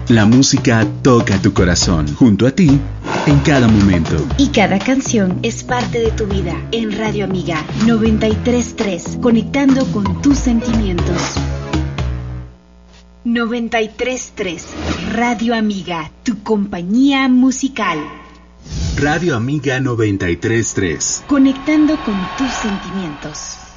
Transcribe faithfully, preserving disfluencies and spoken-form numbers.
La música toca tu corazón, junto a ti, en cada momento. Y cada canción es parte de tu vida. En Radio Amiga noventa y tres punto tres, conectando con tus sentimientos. noventa y tres punto tres, Radio Amiga, tu compañía musical. Radio Amiga noventa y tres punto tres. Conectando con tus sentimientos.